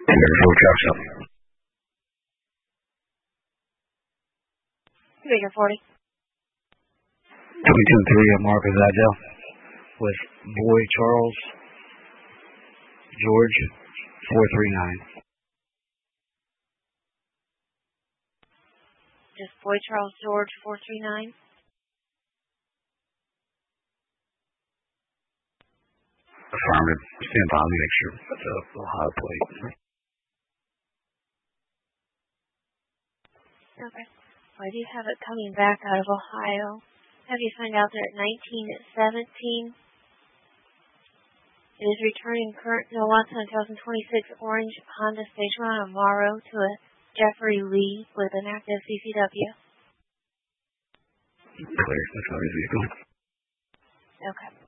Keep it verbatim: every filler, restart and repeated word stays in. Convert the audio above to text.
George Jackson. Figure forty. twenty-two three of Marcus Adele with Boy Charles George four three nine. Just Boy Charles George four three nine. Affirmative. Stand by. Let me make sure that's a Ohio plate. Okay. Well, I do have it coming back out of Ohio. Have you find out there at nineteen seventeen? It is returning current no Watson two thousand twenty-six orange Honda Station Wagon Amaro to a Jeffrey Lee with an active C C W. Clear. That's how easy it goes. Okay.